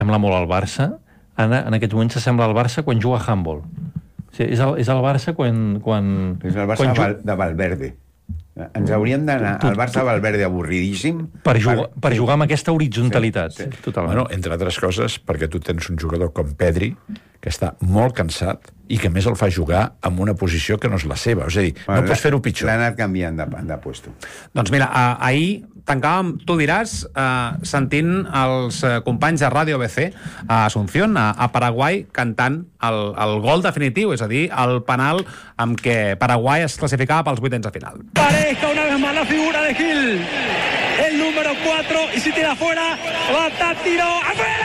sembla molt al Barça, en aquests moments s'assembla al Barça quan juga a handball. O sigui, és el Barça quan... És el Barça de Valverde. Ens hauríem d'anar al Barça Valverde avorridíssim per jugar amb aquesta horitzonalitat. Sí. Totalment. Bueno, entre altres coses, perquè tu tens un jugador com Pedri, que està molt cansat i que més el fa jugar en una posició que no és la seva. És a dir, no pots fer-ho pitjor. L'ha anat canviant de puesto. Doncs mira, ahir tancàvem, tu diràs, sentint els companys de Ràdio ABC a Asunción, a Paraguai, cantant el gol definitiu, és a dir, el penal amb què Paraguai es classificava pels vuitens de final. Pareja una vez más la figura de Gil, el número 4, y si tira afuera, bata, tiro, afuera.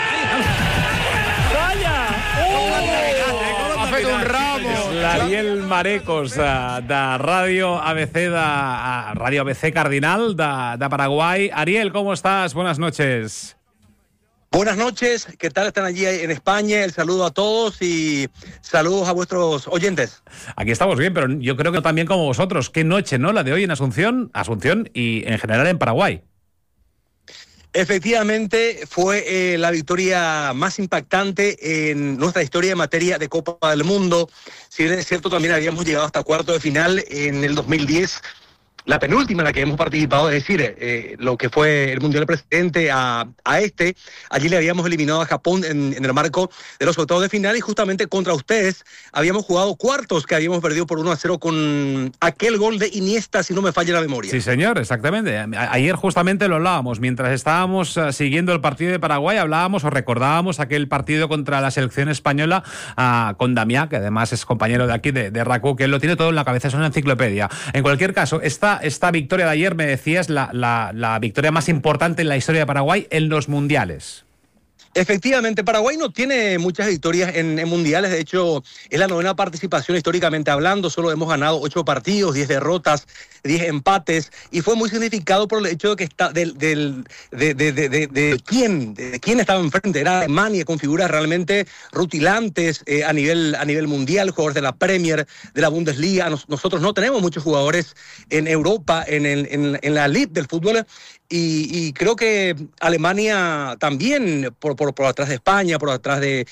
¡Vaya! Ha fet un Ramos. L'Ariel Marecos de Ràdio ABC, Ràdio ABC Cardinal de Paraguay. Ariel, ¿cómo estás? Buenas noches. Buenas noches, ¿qué tal están allí en España? El saludo a todos y saludos a vuestros oyentes. Aquí estamos bien, pero yo creo que también como vosotros. Qué noche, ¿no? La de hoy en Asunción y en general en Paraguay. Efectivamente, fue la victoria más impactante en nuestra historia en materia de Copa del Mundo. Si bien es cierto, también habíamos llegado hasta cuarto de final en el 2010. La penúltima en la que hemos participado, es decir, lo que fue el Mundial precedente a este. Allí le habíamos eliminado a Japón en el marco de los octavos de final y justamente contra ustedes habíamos jugado cuartos que habíamos perdido por 1-0 con aquel gol de Iniesta, si no me falla la memoria. Sí, señor, exactamente. Ayer justamente lo hablábamos. Mientras estábamos siguiendo el partido de Paraguay, hablábamos o recordábamos aquel partido contra la selección española con Damià, que además es compañero de aquí, de RACU, que él lo tiene todo en la cabeza, es una enciclopedia. En cualquier caso, esta victoria de ayer, me decías, la victoria más importante en la historia de Paraguay en los mundiales. Efectivamente, Paraguay no tiene muchas victorias en mundiales. De hecho, es la 9ª participación históricamente hablando. Solo hemos ganado 8 partidos, 10 derrotas, 10 empates. Y fue muy significado por el hecho de que de quién estaba enfrente. Era Alemania, con figuras realmente rutilantes a nivel mundial, jugadores de la Premier, de la Bundesliga. Nosotros no tenemos muchos jugadores en Europa, en la elite del fútbol. Y creo que Alemania también, por atrás de España, por atrás de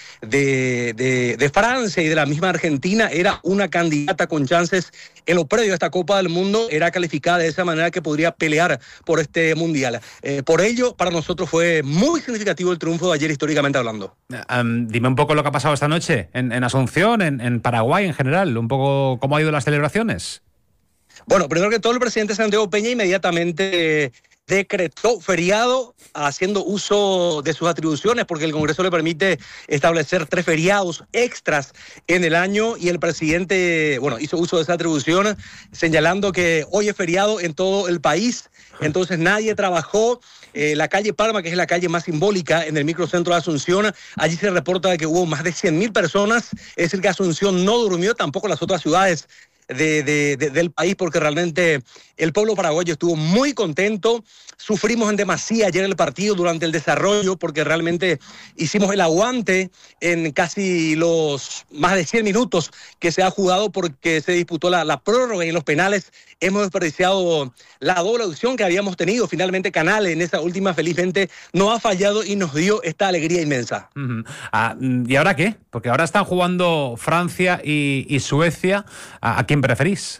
Francia y de la misma Argentina, era una candidata con chances en lo previo a esta Copa del Mundo, era calificada de esa manera que podría pelear por este Mundial. Por ello, para nosotros fue muy significativo el triunfo de ayer, históricamente hablando. Dime un poco lo que ha pasado esta noche en Asunción, en Paraguay en general, un poco cómo ha ido las celebraciones. Bueno, primero que todo, el presidente Santiago Peña inmediatamente decretó feriado haciendo uso de sus atribuciones porque el Congreso le permite establecer 3 feriados extras en el año y el presidente, hizo uso de esa atribución señalando que hoy es feriado en todo el país, entonces nadie trabajó. La calle Palma, que es la calle más simbólica en el microcentro de Asunción, allí se reporta de que hubo más de 100.000 personas, es decir que Asunción no durmió, tampoco las otras ciudades del país, porque realmente el pueblo paraguayo estuvo muy contento. Sufrimos en demasía ayer el partido durante el desarrollo, porque realmente hicimos el aguante en casi los más de 100 minutos que se ha jugado, porque se disputó la prórroga y en los penales hemos desperdiciado la doble opción que habíamos tenido. Finalmente Canales en esa última felizmente no ha fallado y nos dio esta alegría inmensa. ¿Y ahora qué? Porque ahora están jugando Francia y Suecia. ¿A quién preferís?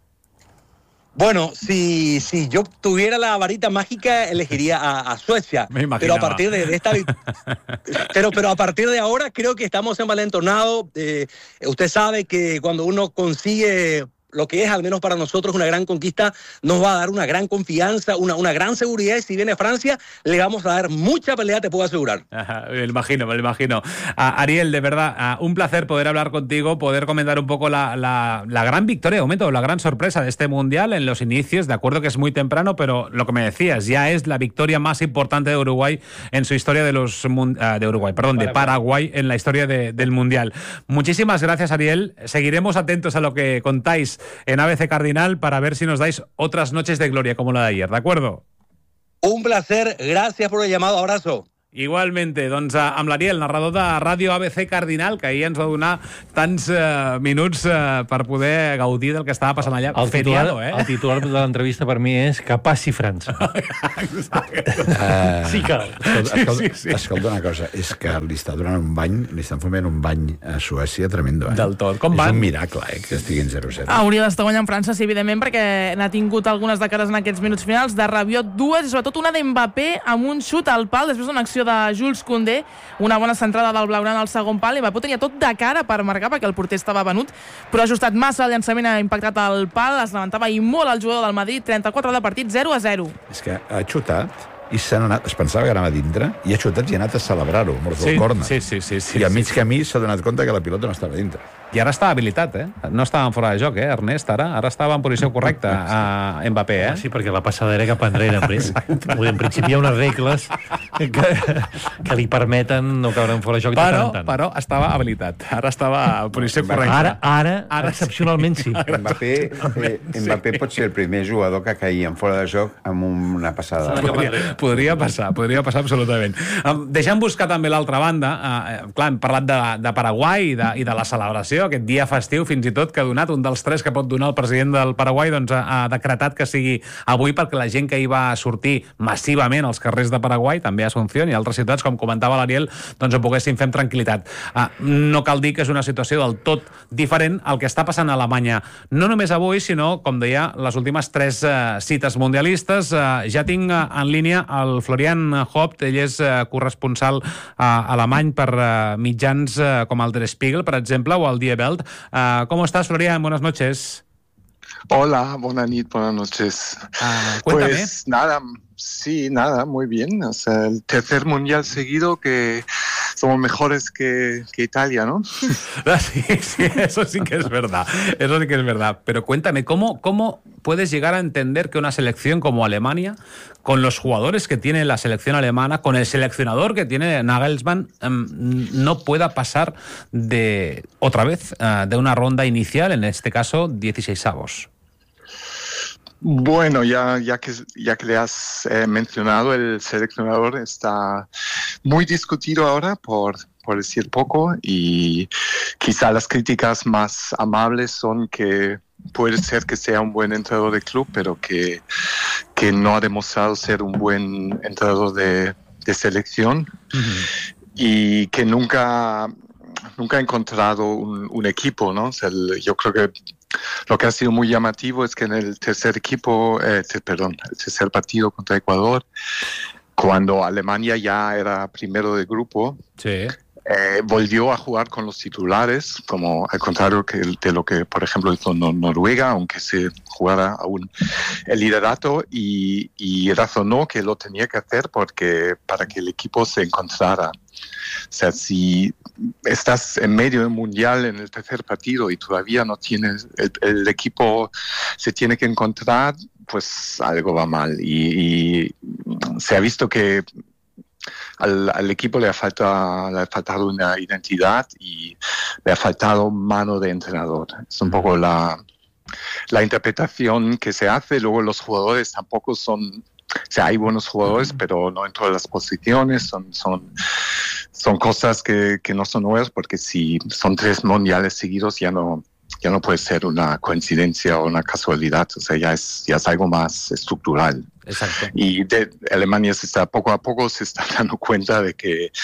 Bueno, si yo tuviera la varita mágica, elegiría a Suecia. Pero a partir de esta pero a partir de ahora creo que estamos envalentonados. Usted sabe que cuando uno consigue lo que es, al menos para nosotros, una gran conquista, nos va a dar una gran confianza, una gran seguridad, y si viene Francia, le vamos a dar mucha pelea, te puedo asegurar. Me lo imagino. Ariel, de verdad, un placer poder hablar contigo, poder comentar un poco la gran victoria de momento, la gran sorpresa de este Mundial en los inicios. De acuerdo que es muy temprano, pero lo que me decías, ya es la victoria más importante de Uruguay en su historia de Paraguay en la historia del Mundial. Muchísimas gracias, Ariel. Seguiremos atentos a lo que contáis en ABC Cardinal para ver si nos dais otras noches de gloria como la de ayer, ¿de acuerdo? Un placer, gracias por el llamado, abrazo. Igualmente, doncs amb l'Ariel, narrador de Ràdio ABC Cardinal, que ahir ens va donar tants minuts per poder gaudir del que estava passant allà. El titular de l'entrevista per mi és que passi França. Sí que... Escolta una cosa, és que li està donant un bany, li estan foment un bany a Suècia tremendo, Del tot. Com van? És un miracle, que estiguin 0-0. Hauria d'estar guanyant França, sí, evidentment, perquè n'ha tingut algunes de cares en aquests minuts finals, de Rabiot dues, i sobretot una d'Mbappé amb un xut al pal, després d'una acció de Jules Koundé, una bona centrada del blaugrana al segon pal, i Mbappé tenia tot de cara per marcar perquè el porter estava venut, però ha ajustat massa, el llançament ha impactat al pal, es lamentava i molt el jugador del Madrid, 34 de partit, 0-0. És que ha xutat i s'han anat, es pensava que anava a dintre, i ha xutat i ha anat a celebrar-ho, mort del córner. Sí. I a mig camí s'ha donat compte que la pilota no estava dintre. I ara està habilitat, No estava en fora de joc, Ernest, ara estava en posició correcta a Mbappé, Sí, perquè la passada era cap enrere. En principi hi ha unes regles que li permeten no caure en fora de joc de tant en tant. Però estava habilitat. Ara estava en posició correcta. Ara excepcionalment sí. Mbappé pot ser el primer jugador que caia en fora de joc amb una passada. Podria passar absolutament. Deixem buscar també l'altra banda. Clar, hem parlat de Paraguai i de la celebració, aquest dia festiu, fins i tot, que ha donat un dels 3 que pot donar el president del Paraguai, doncs ha decretat que sigui avui perquè la gent que hi va sortir massivament als carrers de Paraguai, també a Asunción i altres ciutats, com comentava l'Ariel, doncs ho poguessin fer amb tranquil·litat. No cal dir que és una situació del tot diferent al que està passant a Alemanya. No només avui, sinó, com deia, les últimes 3 cites mundialistes. Ja tinc en línia el Florian Haupt, ell és corresponsal alemany per mitjans com el Der Spiegel, per exemple, o el Die Welt. ¿Cómo estás, Florian? Buenas noches. Hola, buenas noches. Cuéntame. Pues nada, muy bien. O sea, el tercer mundial seguido que somos mejores que Italia, ¿no? Sí, eso sí que es verdad. Pero cuéntame, ¿cómo puedes llegar a entender que una selección como Alemania, con los jugadores que tiene la selección alemana, con el seleccionador que tiene Nagelsmann, no pueda pasar otra vez de una ronda inicial, en este caso 16avos? Bueno, ya que le has mencionado, el seleccionador está muy discutido ahora, por decir poco, y quizá las críticas más amables son que puede ser que sea un buen entrenador de club, pero que no ha demostrado ser un buen entrenador de selección. Uh-huh. Y que nunca ha encontrado un equipo, ¿no? O sea, yo creo que lo que ha sido muy llamativo es que en el tercer partido contra Ecuador, cuando Alemania ya era primero de grupo, sí, volvió a jugar con los titulares, como al contrario de lo que, por ejemplo, hizo Noruega, aunque se jugara aún el liderato, y razonó que lo tenía que hacer para que el equipo se encontrara. O sea, si estás en medio del mundial en el tercer partido y todavía no tienes, el equipo se tiene que encontrar, pues algo va mal. Y se ha visto que al equipo le ha faltado una identidad y le ha faltado mano de entrenador. Es un poco la interpretación que se hace. Luego los jugadores tampoco son... O sea, hay buenos jugadores, pero no en todas las posiciones. Son cosas que no son nuevas, porque si son 3 mundiales seguidos ya no puede ser una coincidencia o una casualidad. O sea, ya es algo más estructural. Exacto. Y Alemania poco a poco se está dando cuenta de que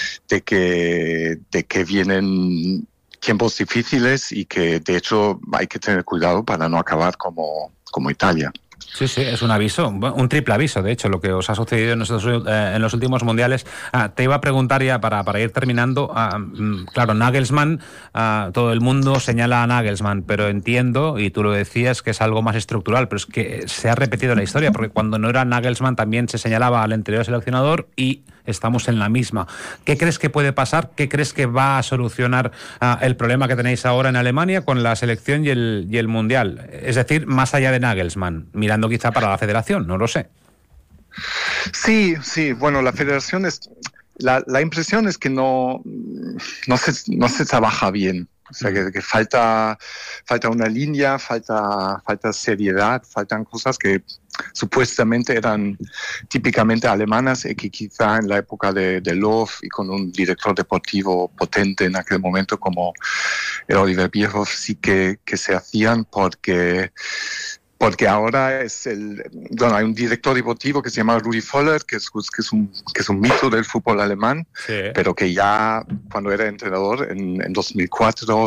vienen tiempos difíciles y que de hecho hay que tener cuidado para no acabar como Italia. Sí, es un aviso, un triple aviso, de hecho, lo que os ha sucedido en los últimos mundiales. Te iba a preguntar ya para ir terminando, claro, Nagelsmann, todo el mundo señala a Nagelsmann, pero entiendo, y tú lo decías, que es algo más estructural, pero es que se ha repetido la historia, porque cuando no era Nagelsmann también se señalaba al anterior seleccionador y estamos en la misma. ¿Qué crees que puede pasar? ¿Qué crees que va a solucionar el problema que tenéis ahora en Alemania con la selección y el Mundial? Es decir, más allá de Nagelsmann, mirando quizá para la federación, no lo sé. Sí, bueno, la federación es... La impresión es que no se trabaja bien. O sea, que falta una línea, falta seriedad, faltan cosas que supuestamente eran típicamente alemanas y que quizá en la época de Löw y con un director deportivo potente en aquel momento como el Oliver Bierhoff sí que se hacían porque ahora hay un director deportivo que se llama Rudi Völler, que es un mito del fútbol alemán, sí, pero que ya cuando era entrenador en 2004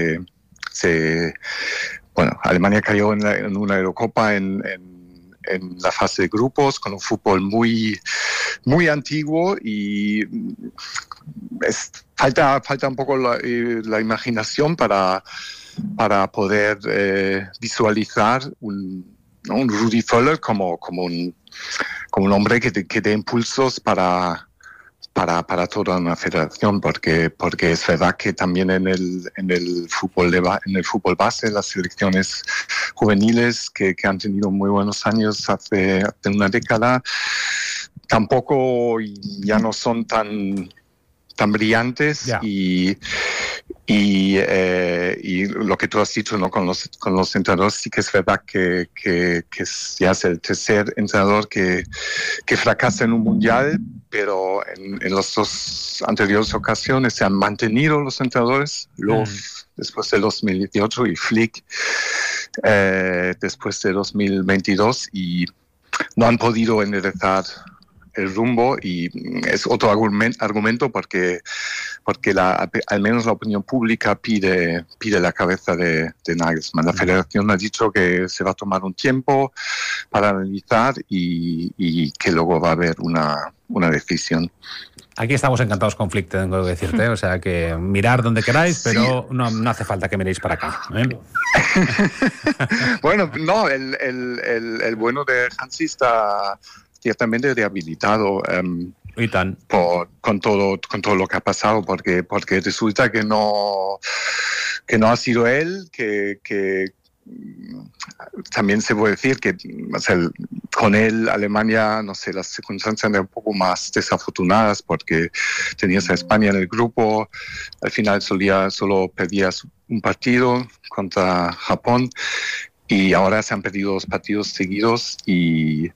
Alemania cayó en una Eurocopa en la fase de grupos con un fútbol muy, muy antiguo y falta un poco la imaginación para poder visualizar un Rudi Völler como un hombre que dé impulsos para toda una federación, porque es verdad que también en el fútbol base, las selecciones juveniles que han tenido muy buenos años hace una década, tampoco ya no son tan brillantes, yeah. Y lo que tú has dicho, ¿no? con los entrenadores, sí que es verdad que ya es el tercer entrenador que fracasa en un mundial, pero en las dos anteriores ocasiones se han mantenido los entrenadores, después de 2018 y Flick después de 2022, y no han podido enderezar el rumbo, y es otro argumento porque al menos la opinión pública pide la cabeza de Nagelsmann. La federación ha dicho que se va a tomar un tiempo para analizar y que luego va a haber una decisión. Aquí estamos encantados con Flick, tengo que decirte, o sea que mirar donde queráis, pero sí, no hace falta que miréis para acá, ¿eh? Bueno, no, el bueno de Hansi está ciertamente rehabilitado con todo lo que ha pasado, porque resulta que no ha sido él, que también se puede decir que, o sea, con él Alemania, no sé, las circunstancias eran un poco más desafortunadas porque tenías a España en el grupo, al final solo perdías un partido contra Japón, y ahora se han perdido 2 partidos seguidos y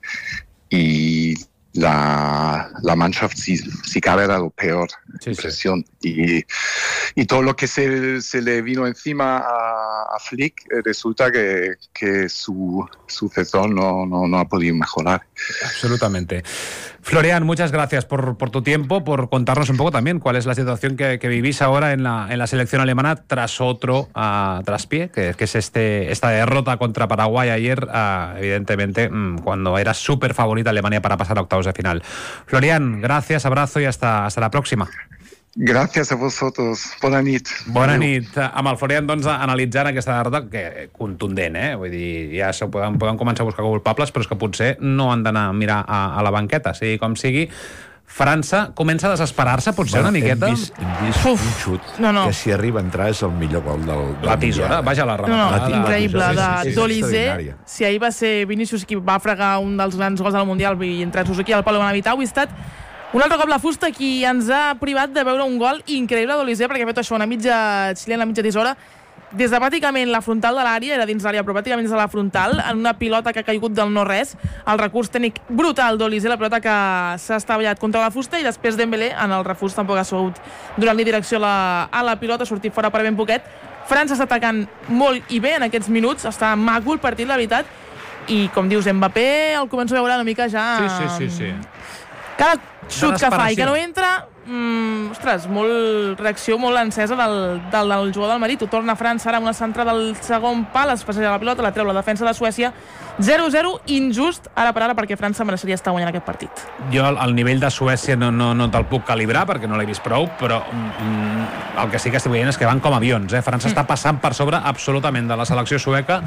la Mannschaft si cabe era lo peor, impresión. Sí. Y todo lo que se le vino encima a Flick, resulta que su sucesor no ha podido mejorar. Absolutamente. Florian, muchas gracias por tu tiempo, por contarnos un poco también cuál es la situación que vivís ahora en la selección alemana tras otro traspié, que es esta derrota contra Paraguay ayer, evidentemente, cuando era súper favorita Alemania para pasar a octavos de final. Florian, gracias, abrazo i hasta la pròxima. Gràcies a vosaltres. Bona nit. Bona nit. Amb el Florian, doncs, analitzant aquesta derrota, que contundent, Vull dir, ja poden començar a buscar culpables, però és que potser no han d'anar a mirar a la banqueta. Sigui com sigui, França comença a desesperar-se, potser una miqueta. Hem vist un xut que si arriba a entrar és el millor gol del la tisora, vaja, la rematada. Increïble, d'Olise. Si ahir va ser Vinícius qui va fregar un dels grans gols del Mundial i entre Suzuki i el Palo van evitar, avui ha estat un altre cop la fusta qui ens ha privat de veure un gol increïble d'Olise, perquè ha fet això, una mitja xilena, mitja tisora, des de pràcticament la frontal de l'àrea, era dins l'àrea, però pràcticament des de la frontal, en una pilota que ha caigut del no-res, el recurs tècnic brutal d'Olise, la pilota que s'ha estavellat contra la fusta, i després Dembélé, en el refús, tampoc ha sabut donar-li direcció a la pilota, ha sortit fora per ben poquet. França està atacant molt i bé en aquests minuts, està maco el partit, la veritat, i com dius, Mbappé el començo a veure una mica ja... Sí. Cada xut que fa i que no entra, ostres, reacció molt encesa del jugador del Marit. Ho torna a França ara amb una centrada del segon pal, es passeja la pilota, la treu la defensa de Suècia. 0-0, injust, ara per ara, perquè França mereixeria estar guanyant aquest partit. Jo el nivell de Suècia no te'l puc calibrar, perquè no l'he vist prou, però el que sí que estic veient és que van com avions. França està passant per sobre absolutament de la selecció sueca,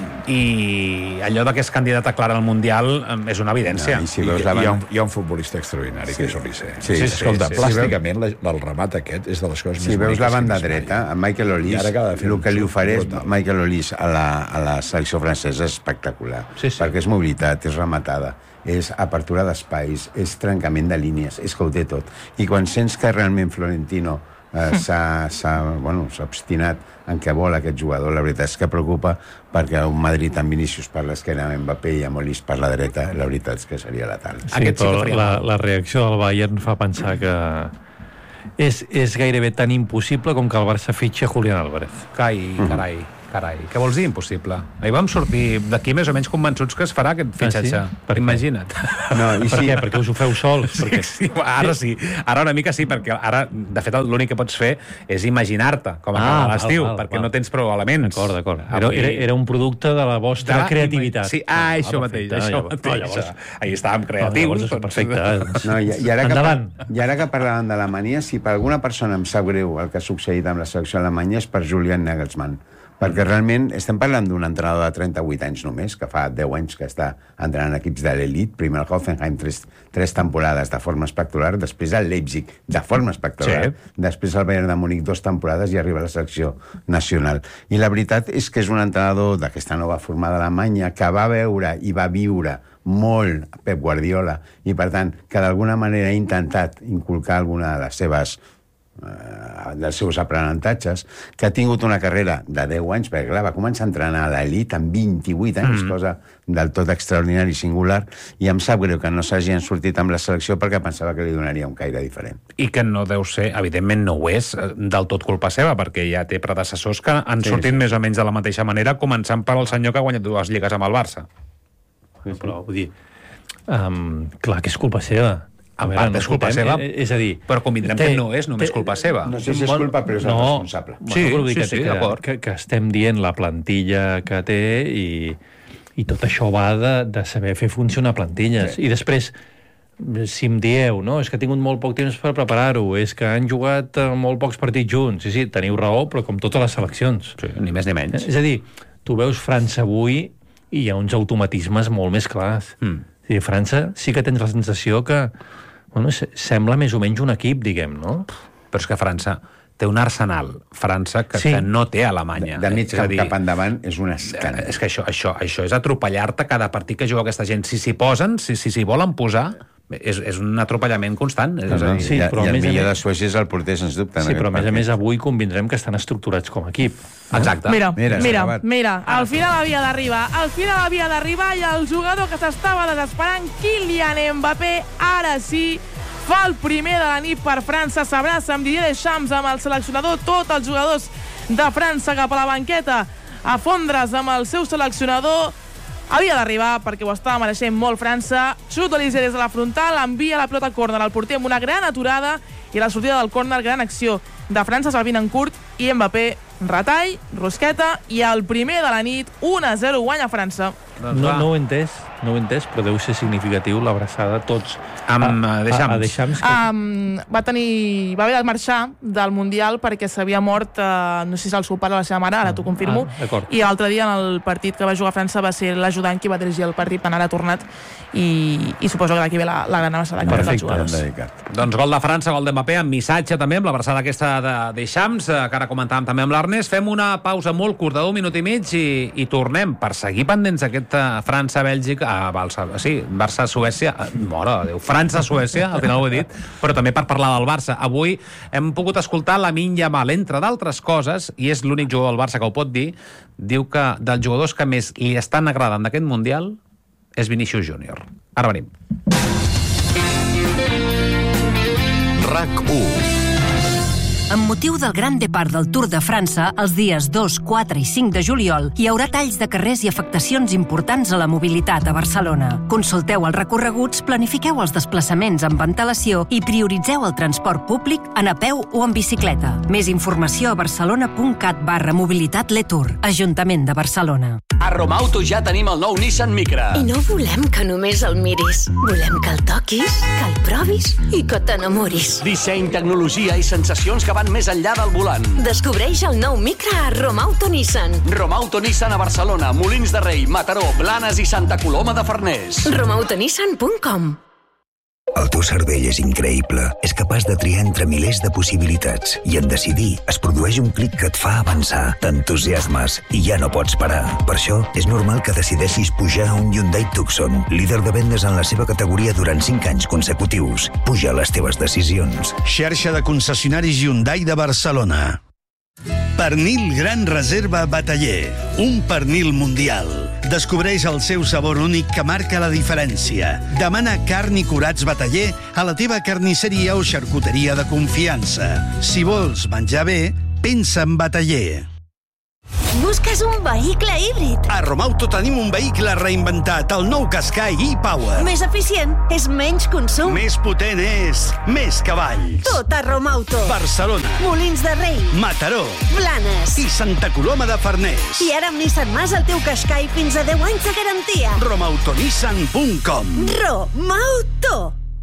i allò que és candidata clara al Mundial és una evidència. Hi ha un futbolista extraordinari, que és Olise. Escolta, plàsticament el remat aquest és de les coses més boniques. Si veus la banda dreta, a Michael Olise, el que li ofereix Michael Olise a la selecció francesa és espectacular, perquè és mobilitat, és rematada, és apertura d'espais, és trencament de línies, és que ho té tot. I quan sents que realment Florentino s'ha obstinat en què vol aquest jugador. La veritat és que preocupa, perquè un Madrid amb Vinícius per l'esquerra, amb Mbappé i amb Olís per la dreta, la veritat és que seria letal. Sí, però la reacció del Bayern fa pensar que és gairebé tan impossible com que el Barça fitxa Julián Álvarez. Carai, què vols dir impossible? Ahir vam sortir d'aquí més o menys convençuts que es farà aquest fitxatge. Imagina't. Per què? Perquè us ho feu sols? Sí, ara una mica sí, perquè ara, de fet, l'únic que pots fer és imaginar-te com acaba l'estiu, perquè no tens prou elements. D'acord. Era un producte de la vostra creativitat. Sí, això mateix. Ahir estàvem creatius. Perfecte. I ara que parlàvem d'Alemanya, si per alguna persona em sap greu el que ha succeït amb la selecció alemanya és per Julian Nagelsmann. Perquè realment estem parlant d'un entrenador de 38 anys només, que fa 10 anys que està entrenant equips de l'elit, primer el Hoffenheim 3 temporades de forma espectacular, després el Leipzig de forma espectacular, després el Bayern de Múnich 2 temporades i arriba a la selecció nacional. I la veritat és que és un entrenador d'aquesta nova formada d'Alemanya que va veure i va viure molt Pep Guardiola i, per tant, que d'alguna manera ha intentat inculcar alguna de les seves dels seus aprenentatges, que ha tingut una carrera de 10 anys, perquè clar, va començar a entrenar a l'elit amb 28 anys, cosa del tot extraordinari i singular, i em sap greu que no s'hagin sortit amb la selecció perquè pensava que li donaria un caire diferent. I que no deu ser, evidentment no ho és del tot culpa seva, perquè ja té predecessors que han sortit més o menys de la mateixa manera, començant per el senyor que ha guanyat 2 lligues amb el Barça. Però vull dir, clar que és culpa seva. A veure, no és culpa seva, és a dir, però convindrem que no és només culpa seva. No sé si és culpa, però és el responsable. Sí, que estem dient la plantilla que té i tot això va de saber fer funcionar plantilles. I després, si em dieu, no, és que ha tingut molt poc temps per preparar-ho, és que han jugat molt pocs partits junts. Sí, teniu raó, però com totes les seleccions. Sí, ni més ni menys. És a dir, tu veus França avui i hi ha uns automatismes molt més clars. França sí que tens la sensació que sembla més o menys un equip, diguem, no? Però és que França té un arsenal. França que no té Alemanya. De mig cap endavant és un escàndol. És que això és atropellar-te cada partit que juga aquesta gent. Si s'hi posen, si s'hi volen posar, és un atropellament constant. I el millor de Suècia és el porter, sens dubte. Sí, però a més avui convindrem que estan estructurats com a equip. Exacte. Mira, al final havia d'arribar i el jugador que s'estava desesperant, Kylian Mbappé, ara sí, fa el primer de la nit per França, s'abraça amb Didier Deschamps, amb el seleccionador, tots els jugadors de França cap a la banqueta, a fondre's amb el seu seleccionador. Havia d'arribar perquè ho estava mereixent molt França. Xut d'Olise des de la frontal, envia la pilota al córner al porter amb una gran aturada i a la sortida del córner, gran acció de França, servint en curt, i Mbappé, retall, rosqueta, i el primer de la nit, 1-0 guanya França. No ho he entès, però deu ser significatiu l'abraçada de tots amb Deschamps. Va haver de marxar del Mundial perquè s'havia mort, no sé si el seu pare o la seva mare, ara t'ho confirmo, i l'altre dia en el partit que va jugar a França va ser l'ajudant qui va dirigir el partit, per ara ha tornat, i suposo que d'aquí ve la gran abraçada que els jugadors. Doncs gol de França, gol d'Mbappé, amb missatge també, amb l'abraçada aquesta de Deschamps, que ara comentàvem també amb l'Ernest. Fem una pausa molt curta d'1 minut i mig i tornem per seguir pendents d'aquest França-Bèlgica, Barça-Suècia, mare de Déu, França-Suècia, al final ho he dit, però també per parlar del Barça. Avui hem pogut escoltar Lamine Yamal, entre d'altres coses, i és l'únic jugador del Barça que ho pot dir, diu que dels jugadors que més li estan agradant d'aquest Mundial és Vinícius Júnior. Ara venim. RAC1. Amb motiu del Gran Depart del Tour de França, els dies 2, 4 i 5 de juliol, hi haurà talls de carrers i afectacions importants a la mobilitat a Barcelona. Consulteu els recorreguts, planifiqueu els desplaçaments amb antelació i prioritzeu el transport públic en a peu o en bicicleta. Més informació a barcelona.cat/mobilitat-letour. Ajuntament de Barcelona. A Romauto ja tenim el nou Nissan Micra. I no volem que només el miris. Volem que el toquis, que el provis i que t'enamoris. Disseny, tecnologia i sensacions que van més enllà del volant. Descobreix el nou Micra a Romauto Nissan. Romauto Nissan a Barcelona, Molins de Rei, Mataró, Blanes i Santa Coloma de Farners. romautonissan.com. El teu cervell és increïble. És capaç de triar entre milers de possibilitats. I en decidir es produeix un clic que et fa avançar. T'entusiasmes i ja no pots parar. Per això, és normal que decideixis pujar a un Hyundai Tucson, líder de vendes en la seva categoria durant 5 anys consecutius. Puja les teves decisions. Xarxa de concessionaris Hyundai de Barcelona. Pernil Gran Reserva Bataller. Un pernil mundial. Descobreix el seu sabor únic que marca la diferència. Demana carn i curats Bataller a la teva carnisseria o xarcuteria de confiança. Si vols menjar bé, pensa en Bataller. Busques un vehicle híbrid. A Romauto tenim un vehicle reinventat, el nou Qashqai e-Power. Més eficient és menys consum. Més potent és més cavalls. Tot a Romauto. Barcelona. Molins de Rei. Mataró. Blanes. I Santa Coloma de Farners. I ara amb Nissan Mas el teu Qashqai fins a 10 anys de garantia. Romautonissan.com. Romauto.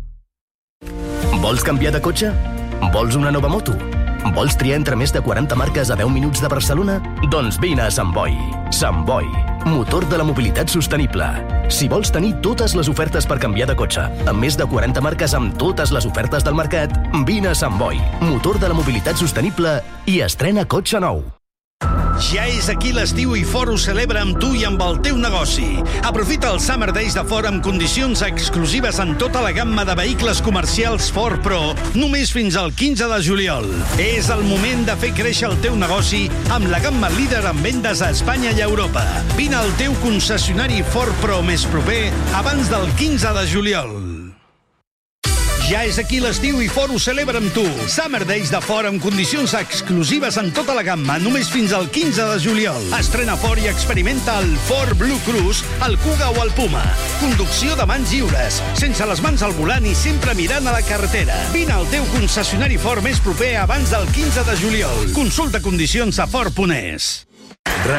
Vols canviar de cotxe? Vols una nova moto? Vols triar entre més de 40 marques a 10 minuts de Barcelona? Doncs vine a Sant Boi. Sant Boi, motor de la mobilitat sostenible. Si vols tenir totes les ofertes per canviar de cotxe, amb més de 40 marques amb totes les ofertes del mercat, vine a Sant Boi, motor de la mobilitat sostenible i estrena cotxe nou. Ja és aquí l'estiu i Ford ho celebra amb tu i amb el teu negoci. Aprofita els Summer Days de Ford amb condicions exclusives en tota la gamma de vehicles comercials Ford Pro, només fins al 15 de juliol. És el moment de fer créixer el teu negoci amb la gamma líder en vendes a Espanya i a Europa. Vine al teu concessionari Ford Pro més proper abans del 15 de juliol. Ja és aquí l'estiu i Ford ho celebra amb tu. Summer Days de Ford amb condicions exclusives en tota la gamma, només fins al 15 de juliol. Estrena Ford i experimenta el Ford Blue Cruise, el Kuga o el Puma. Conducció de mans lliures, sense les mans al volant i sempre mirant a la carretera. Vine al teu concessionari Ford més proper abans del 15 de juliol. Consulta condicions a Ford.es.